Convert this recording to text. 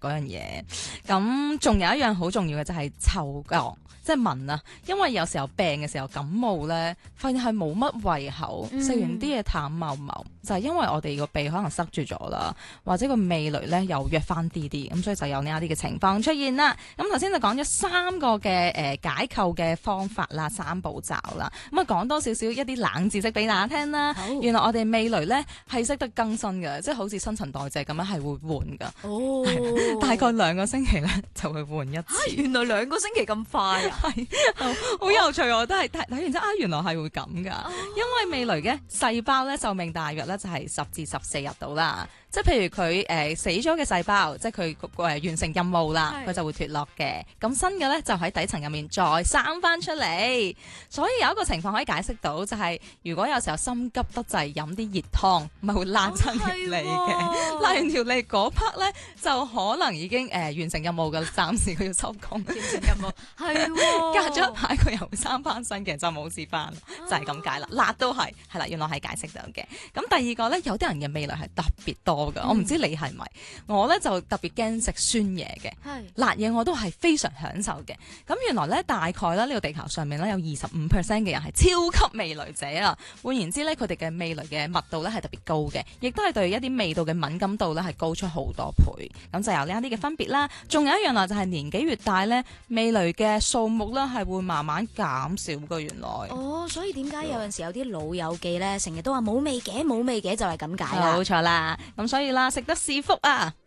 嗰樣嘢。咁仲有一樣好重要嘅就係嗅覺，即係聞啊。因為有時候病嘅時候感冒咧，發現係冇乜胃口，食完啲嘢淡茂茂，就係因為我哋個鼻可能塞住咗啦，或者個味蕾咧又弱翻啲，咁所以就有呢一啲嘅情況出現啦。咁頭先就講咗3個嘅解構嘅方法啦，3步驟啦。咁啊講多少少一啲冷知識俾大家聽啦。原來我哋味蕾咧係識得更新嘅，即係好似新陳代謝咁樣係會換噶。哦，大概2個星期咧就會換一次。 原來2個星期咁快啊！ 係好有趣，我都係睇完之後原來係會咁噶。因為味蕾嘅細胞咧壽命大約咧就係10至14日到啦。即係譬如佢死咗嘅細胞，即係佢完成任務啦，佢就會脫落嘅。咁新嘅咧就喺底層入面再生翻出嚟。所以有一個情況可以解釋到，就係如果有時候心急得滯飲啲熱湯，咪會辣親條脷嘅。辣完條脷嗰 part 咧，就可能已經完成任務嘅，暫時佢要收工。 完成任務係隔咗一排佢又會生翻身嘅，就冇事翻，就係咁解啦。辣都係啦，原來係解釋到嘅。咁第二個咧，有啲人嘅味蕾係特別多。我唔知你係咪，我咧就特別驚食酸嘢嘅，辣嘢我都係非常享受嘅。咁原來咧大概咧呢個地球上面咧有25% 嘅人係超級味蕾者啊。換言之咧，佢哋嘅味蕾嘅密度咧係特別高嘅，亦都係對一啲味道嘅敏感度咧係高出好多倍。咁就有呢一啲嘅分別啦。仲有一樣啊，就係年紀越大咧，味蕾嘅數目咧係會慢慢減少嘅。原來哦，所以點解有陣時有啲老友記咧，成日都話冇味嘅，就係咁解啦。 冇錯啦。咁所以啦，食得是福啊！